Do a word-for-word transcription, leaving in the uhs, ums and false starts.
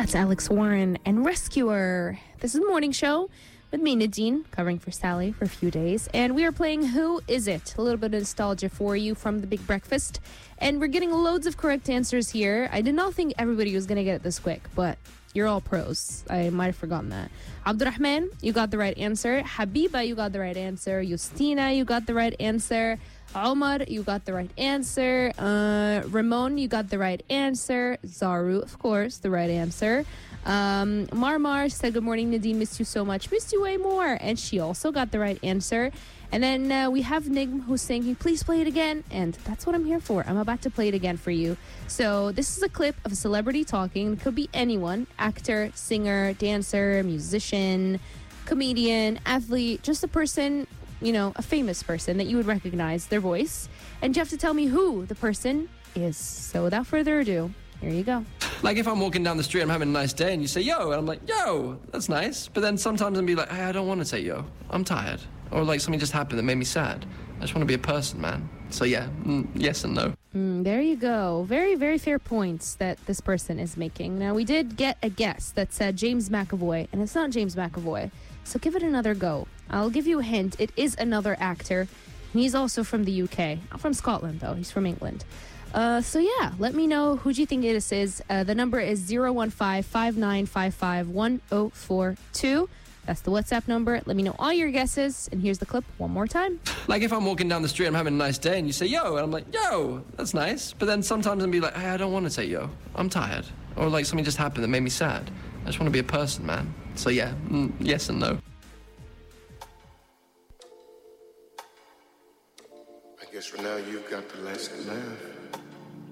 That's Alex Warren and Rescuer. This is the morning show with me, Nadine, covering for Sally for a few days. And we are playing Who Is It? A little bit of nostalgia for you from The Big Breakfast. And we're getting loads of correct answers here. I did not think everybody was going to get it this quick, but you're all pros. I might have forgotten that. Abdurrahman, you got the right answer. Habiba, you got the right answer. Justina, you got the right answer. Omar, you got the right answer. Uh, Ramon, you got the right answer. Zaru, of course, the right answer. Um, Marmar said, good morning, Nadine. Missed you so much. Missed you way more. And she also got the right answer. And then uh, we have Nigm who's saying, hey, please play it again. And that's what I'm here for. I'm about to play it again for you. So this is a clip of a celebrity talking. It could be anyone. Actor, singer, dancer, musician, comedian, athlete, just a person, you know, a famous person that you would recognize their voice. And you have to tell me who the person is. So without further ado, here you go. Like if I'm walking down the street, I'm having a nice day, and you say, yo, and I'm like, yo, that's nice. But then sometimes I'll be like, hey, I don't want to say yo. I'm tired. Or like something just happened that made me sad. I just want to be a person, man. So yeah, mm, yes and no. Mm, there you go. Very, very fair points that this person is making. Now, we did get a guess that said James McAvoy, and it's not James McAvoy. So give it another go. I'll give you a hint. It is another actor. He's also from the U K. Not from Scotland, though. He's from England. Uh, so yeah, let me know who do you think this is. Uh, the number is zero one five, five nine five five, one zero four two. That's the WhatsApp number. Let me know all your guesses. And here's the clip one more time. Like if I'm walking down the street, I'm having a nice day, and you say, yo, and I'm like, yo, that's nice. But then sometimes I'll be like, hey, I don't want to say yo. I'm tired. Or like something just happened that made me sad. I just want to be a person, man. So yeah, mm, yes and no. I guess for now you've got the last laugh.